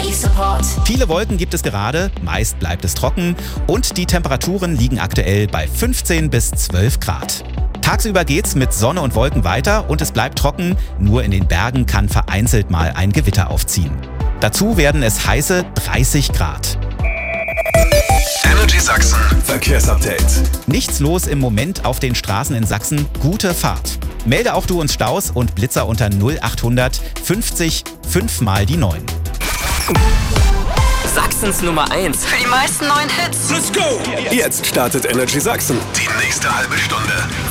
Support. Viele Wolken gibt es gerade, meist bleibt es trocken und die Temperaturen liegen aktuell bei 15 bis 12 Grad. Tagsüber geht's mit Sonne und Wolken weiter und es bleibt trocken, nur in den Bergen kann vereinzelt mal ein Gewitter aufziehen. Dazu werden es heiße 30 Grad. Energy Sachsen Verkehrsupdate. Nichts los im Moment auf den Straßen in Sachsen, gute Fahrt. Melde auch du uns Staus und Blitzer unter 0800 50 5 mal die 9. Sachsens Nummer 1. Für die meisten neuen Hits. Let's go! Jetzt startet Energy Sachsen. Die nächste halbe Stunde.